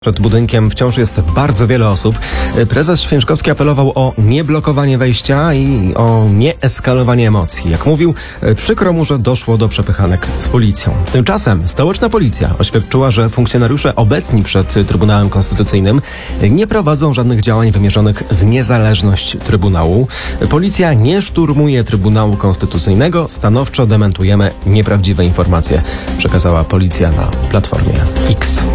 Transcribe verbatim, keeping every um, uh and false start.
Przed budynkiem wciąż jest bardzo wiele osób. Prezes Święczkowski apelował o nieblokowanie wejścia i o nieeskalowanie emocji. Jak mówił, przykro mu, że doszło do przepychanek z policją. Tymczasem stołeczna policja oświadczyła, że funkcjonariusze obecni przed Trybunałem Konstytucyjnym nie prowadzą żadnych działań wymierzonych w niezależność Trybunału. Policja nie szturmuje Trybunału Konstytucyjnego. Stanowczo dementujemy nieprawdziwe informacje, przekazała policja na Platformie X.